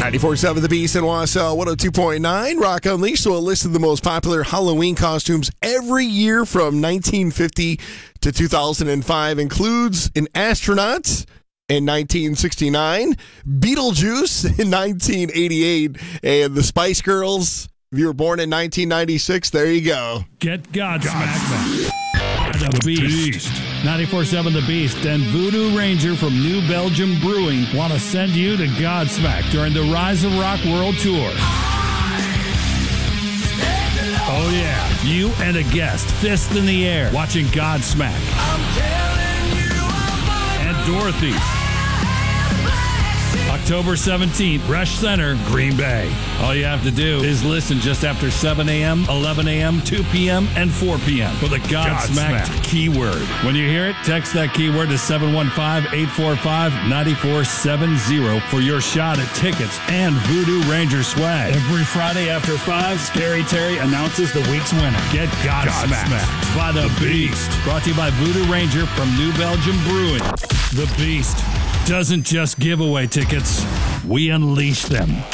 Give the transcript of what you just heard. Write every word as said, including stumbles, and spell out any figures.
ninety-four point seven The Beast in Wausau, one oh two point nine. Rock Unleashed. So a list of the most popular Halloween costumes every year from nineteen fifty to two thousand five includes an astronaut in nineteen sixty-nine, Beetlejuice in nineteen eighty-eight, and the Spice Girls. If you were born in nineteen ninety-six, there you go. Get Godsmack. The Beast. ninety-four point seven The Beast and Voodoo Ranger from New Belgium Brewing want to send you to Godsmack during the Rise of Rock World Tour. Oh, yeah. You and a guest, fist in the air, watching Godsmack. And Dorothy. October seventeenth, Resch Center, Green Bay. All you have to do is listen just after seven a.m., eleven a.m., two p.m., and four p.m. for the Godsmack keyword. When you hear it, text that keyword to seven one five, eight four five, nine four seven zero for your shot at tickets and Voodoo Ranger swag. Every Friday after five, Scary Terry announces the week's winner. Get Godsmack by The Beast. Brought to you by Voodoo Ranger from New Belgium Brewing. The Beast doesn't just give away tickets, we unleash them.